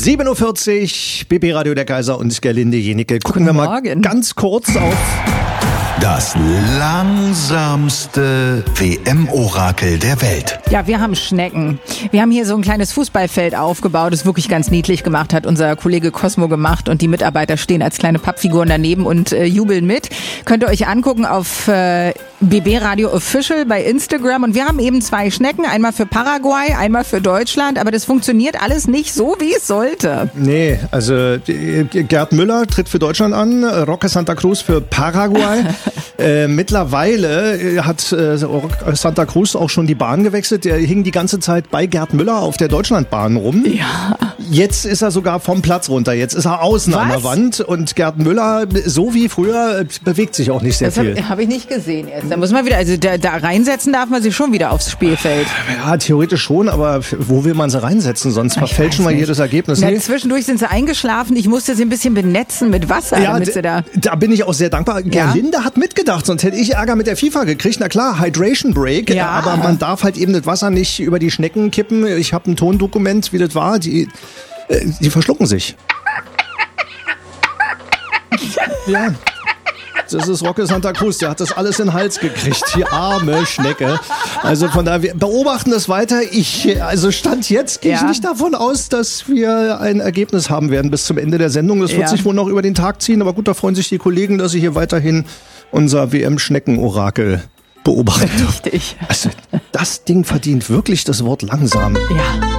7:40 Uhr, BB Radio der Kaiser und Gerlinde Jenicke. Gucken wir mal ganz kurz auf das langsamste WM-Orakel der Welt. Ja, wir haben Schnecken. Wir haben hier so ein kleines Fußballfeld aufgebaut, das wirklich ganz niedlich gemacht hat unser Kollege Cosmo gemacht und die Mitarbeiter stehen als kleine Pappfiguren daneben und jubeln mit. Könnt ihr euch angucken auf BB Radio Official bei Instagram und wir haben eben 2 Schnecken, einmal für Paraguay, einmal für Deutschland, aber das funktioniert alles nicht so, wie es sollte. Nee, also Gerd Müller tritt für Deutschland an, Roque Santa Cruz für Paraguay. Mittlerweile hat Santa Cruz auch schon die Bahn gewechselt. Der hing die ganze Zeit bei Gerd Müller auf der Deutschlandbahn rum. Ja. Jetzt ist er sogar vom Platz runter. Jetzt ist er außen an der Wand. Und Gerd Müller, so wie früher, bewegt sich auch nicht sehr viel. Das habe ich nicht gesehen jetzt. Da muss man wieder, also da reinsetzen darf man sich schon wieder aufs Spielfeld. Ja, theoretisch schon, aber wo will man sie reinsetzen? Sonst verfälschen wir jedes Ergebnis. Na, zwischendurch sind sie eingeschlafen. Ich musste sie ein bisschen benetzen mit Wasser. Ja, damit sie da bin ich auch sehr dankbar. Gerlinde hat mitgedacht, sonst hätte ich Ärger mit der FIFA gekriegt. Na klar, Hydration Break, aber man darf halt eben das Wasser nicht über die Schnecken kippen. Ich habe ein Tondokument, wie das war. Die verschlucken sich. Ja. Das ist Roque Santa Cruz, der hat das alles in den Hals gekriegt, die arme Schnecke. Also von daher, wir beobachten das weiter. Stand jetzt gehe ich nicht davon aus, dass wir ein Ergebnis haben werden bis zum Ende der Sendung. Das wird sich wohl noch über den Tag ziehen, aber gut, da freuen sich die Kollegen, dass sie hier weiterhin unser WM-Schnecken-Orakel beobachten. Richtig. Also, das Ding verdient wirklich das Wort langsam. Ja.